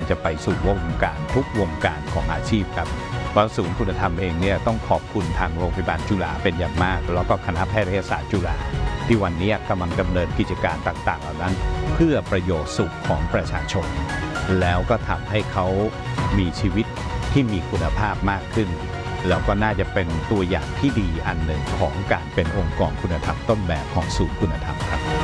จะไปสู่วงการทุกวงการของอาชีพครับว่าศูนย์คุณธรรมเองเนี่ยต้องขอบคุณทางโรงพยาบาลจุฬาเป็นอย่างมากแล้วก็คณะแพทยศาสตร์จุฬาที่วันนี้กำลังดำเนินกิจการต่างๆเหล่านั้นเพื่อประโยชน์สุขของประชาชนแล้วก็ทำให้เขามีชีวิตที่มีคุณภาพมากขึ้นแล้วก็น่าจะเป็นตัวอย่างที่ดีอันหนึ่งของการเป็นองค์กรคุณธรรมต้นแบบของศูนย์คุณธรรมครับ